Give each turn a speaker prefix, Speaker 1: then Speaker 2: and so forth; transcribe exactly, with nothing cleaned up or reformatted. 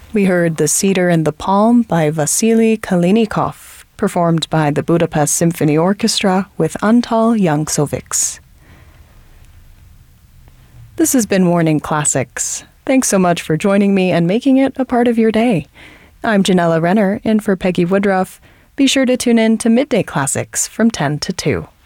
Speaker 1: We heard The Cedar and the Palm by Vasily Kalinikov, performed by the Budapest Symphony Orchestra with Antal Jankovics. This has been Morning Classics. Thanks so much for joining me and making it a part of your day. I'm Janella Renner, in for Peggy Woodruff. Be sure to tune in to Midday Classics from ten to two.